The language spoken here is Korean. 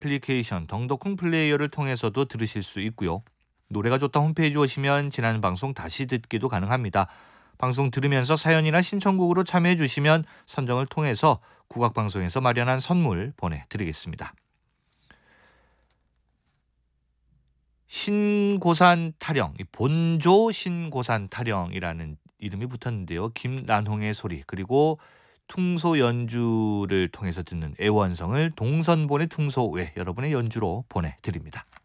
애플리케이션 덩더콩 플레이어를 통해서도 들으실 수 있고요. 노래가 좋다 홈페이지 오시면 지난 방송 다시 듣기도 가능합니다. 방송 들으면서 사연이나 신청곡으로 참여해 주시면 선정을 통해서 국악방송에서 마련한 선물 보내드리겠습니다. 신고산 타령, 본조 신고산 타령이라는 이름이 붙었는데요. 김란홍의 소리 그리고 퉁소 연주를 통해서 듣는 애원성을 동선본의 퉁소외 여러분의 연주로 보내드립니다.